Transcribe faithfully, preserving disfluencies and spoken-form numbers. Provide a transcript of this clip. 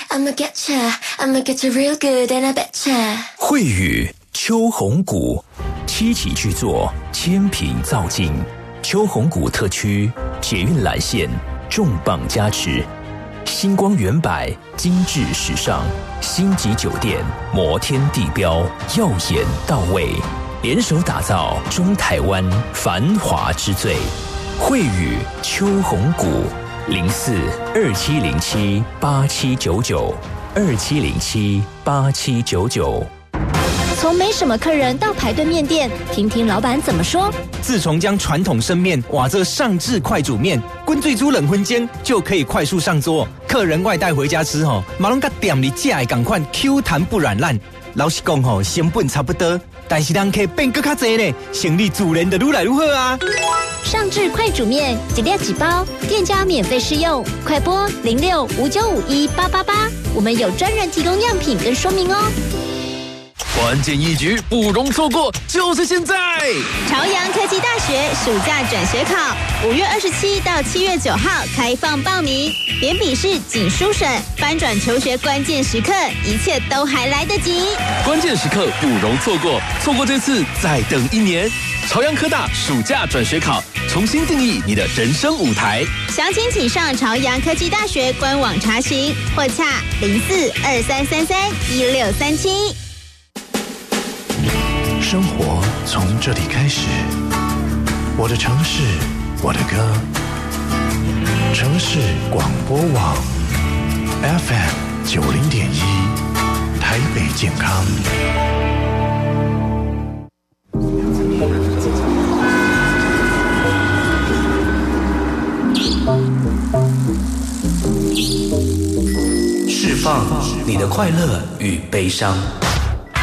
I'ma getcha, I'ma getcha real good and I betcha。 慧宇秋红谷七期巨作，千品造景，秋红谷特区捷运蓝线重磅加持，星光远百精致时尚，星级酒店摩天地标耀眼到位，联手打造中台湾繁华之最。慧宇秋红谷零四二七零七八七九九二七零七八七九九。 从没什么客人到排队面店，听听老板怎么说。 自从将传统生面瓦这上至快煮面，滚最煮冷荤煎就可以快速上桌，客人外带回家吃吼，马龙甲店里寄来赶快 Q 弹不软烂。老实讲吼，成本差不多，但是人客变更较多呢，生意自然就愈来愈好啊。 上至快煮面，几粒几包，店家免费试用，快拨零六五九五一八八八，我们有专人提供样品跟说明哦。 关键一局不容错过，就是现在！ 朝阳科技大学暑假转学考，五月二十七到七月九号开放报名，连笔试、仅书审，翻转求学关键时刻，一切都还来得及。 关键时刻不容错过，错过这次再等一年。朝阳科大暑假转学考，重新定义你的人生舞台。 详情请上朝阳科技大学官网查询，或洽零四二三三三一六三七。 生活从这里开始，我的城市，我的歌。城市广播网 F M 九零点一，台北健康。 释放你的快乐与悲伤。